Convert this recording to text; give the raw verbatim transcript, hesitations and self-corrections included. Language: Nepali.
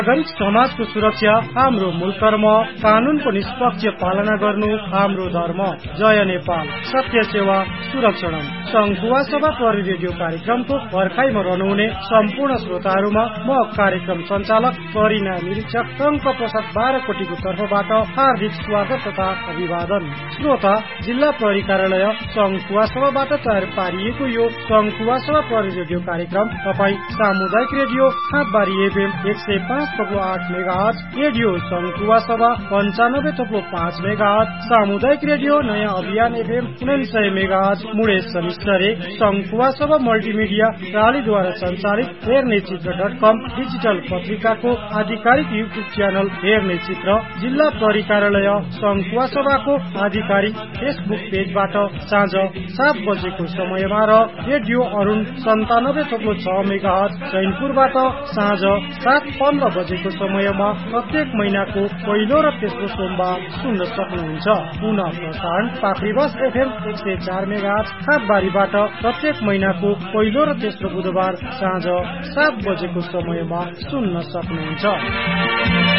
नागरिक समाजको सुरक्षा हाम्रो मूल कर्म, कानूनको निष्पक्ष पालना गर्नु हाम्रो धर्म। जय नेपाल, सत्य सेवा सुरक्षणम। संखुवा सभा प्रहरी रेडियो कार्यक्रमको पर्खाइमा रहनुहुने सम्पूर्ण श्रोताहरूमा म कार्यक्रम सञ्चालक परिना निरीक्षक टंक प्रसाद बाह्रकोटीको तर्फबाट हार्दिक स्वागत तथा अभिवादन। श्रोता, जिल्ला प्रहरी कार्यालय संखुवा सभाबाट तयार पारिएको यो संखुवा सभा प्रहरी रेडियो कार्यक्रम तपाई सामुदायिक रेडियो हातबारी एफएम एक सय पाँच थप्लो आठ मेगाहर्ज, रेडियो संखुवा सभा पञ्चानब्बे थप्लो पाँच मेगाहर्ज, सामुदायिक रेडियो नयाँ अभियान एफएम उनासय मेगाहर्ज, मुडे सनिस्तरे संखुवा सभा मल्टिमिडिया प्रालीद्वारा सञ्चालित हेर्ने चित्र डट कम डिजिटल पत्रिकाको आधिकारिक युट्युब च्यानल हेर्ने चित्र, जिल्ला प्रहरी कार्यालय संखुवा सभाको आधिकारिक फेसबुक पेजबाट साँझ सात बजेको समयमा र रेडियो अरुण सन्तानब्बे थप्लो छ मेगाहर्ज चैनपुरबाट साँझ सात पन्ध्र बजेको समयमा प्रत्येक महिनाको पहिलो र तेस्रो सोमबार सुन्न सक्नुहुन्छ। पुनः प्रसारण पाखरीबास एफएम एक सय चार मेगाहर्ज हातबारीबाट प्रत्येक महिनाको पहिलो र तेस्रो बुधबार साँझ सात बजेको समयमा सुन्न सक्नुहुन्छ।